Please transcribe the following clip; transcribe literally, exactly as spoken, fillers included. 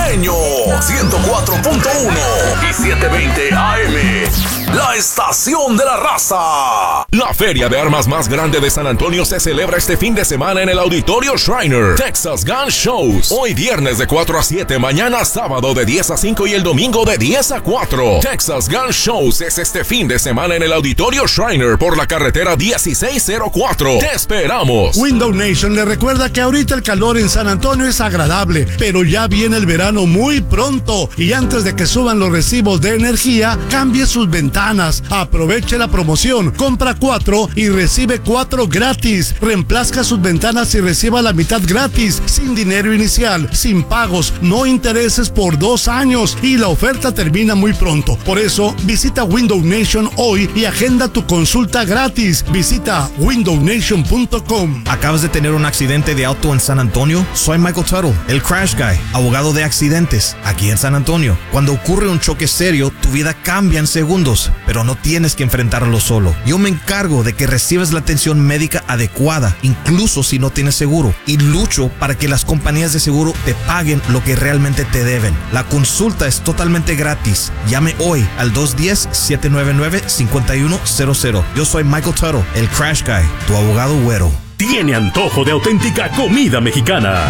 Costeño, ciento cuatro punto uno y setecientos veinte A M. La estación de la raza. La feria de armas más grande de San Antonio se celebra este fin de semana en el Auditorio Shriner. Texas Gun Shows. Hoy viernes de cuatro a siete, mañana sábado de diez a cinco y el domingo de diez a cuatro. Texas Gun Shows es este fin de semana en el Auditorio Shriner por la carretera dieciséis cero cuatro. Te esperamos. Window Nation le recuerda que ahorita el calor en San Antonio es agradable, pero ya viene el verano muy pronto y antes de que suban los recibos de energía, cambie sus ventanas. Aproveche la promoción, compra cuatro y recibe cuatro gratis. Reemplazca sus ventanas y reciba la mitad gratis, sin dinero inicial, sin pagos, no intereses por dos años y la oferta termina muy pronto. Por eso, visita Window Nation hoy y agenda tu consulta gratis. Visita window nation punto com. ¿Acabas de tener un accidente de auto en San Antonio? Soy Michael Tuttle, el Crash Guy, abogado de accidentes, aquí en San Antonio. Cuando ocurre un choque serio, tu vida cambia en segundos, pero no tienes que enfrentarlo solo. Yo me encargo de que recibas la atención médica adecuada, incluso si no tienes seguro, y lucho para que las compañías de seguro te paguen lo que realmente te deben. La consulta es totalmente gratis. Llame hoy al dos uno cero, siete nueve nueve, cinco uno cero cero. Yo soy Michael Tuttle, el Crash Guy, tu abogado güero. Tiene antojo de auténtica comida mexicana.